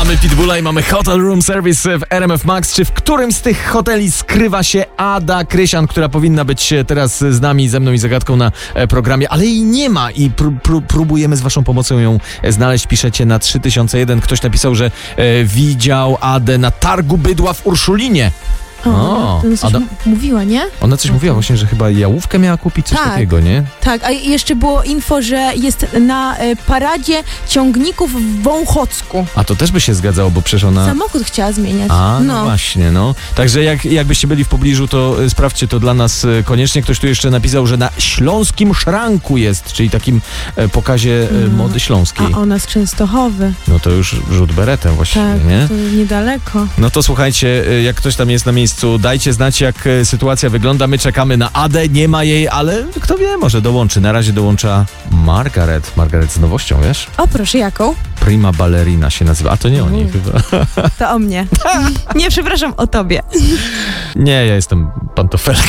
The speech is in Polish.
Mamy Pitbulla i mamy Hotel Room Service w RMF Max. Czy w którym z tych hoteli skrywa się Ada Krysian, która powinna być teraz z nami, ze mną i zagadką na programie, ale jej nie ma i próbujemy z waszą pomocą ją znaleźć. Piszecie na 3001. Ktoś napisał, że widział Adę na targu bydła w Urszulinie. Ona coś mówiła, nie? Ona coś mówiła właśnie, że chyba jałówkę miała kupić, coś takiego, nie? Tak, a jeszcze było info, że jest na paradzie ciągników w Wąchocku. A to też by się zgadzało, bo przecież ona... Samochód chciała zmieniać. No właśnie, no. Także jakbyście byli w pobliżu, to sprawdźcie to dla nas koniecznie. Ktoś tu jeszcze napisał, że na Śląskim Szranku jest, czyli takim pokazie mody śląskiej. A ona z Częstochowy. No to już rzut beretem właściwie, tak, nie? To niedaleko. No to słuchajcie, jak ktoś tam jest na miejscu, dajcie znać, jak sytuacja wygląda. My czekamy na Adę, nie ma jej, ale kto wie, może dołączy. Na razie dołącza Margaret. Margaret z nowością, wiesz? O, proszę, jaką? Prima Ballerina się nazywa. A to nie o niej chyba. To o mnie. Nie, przepraszam, o tobie. Nie, ja jestem pantofelkiem.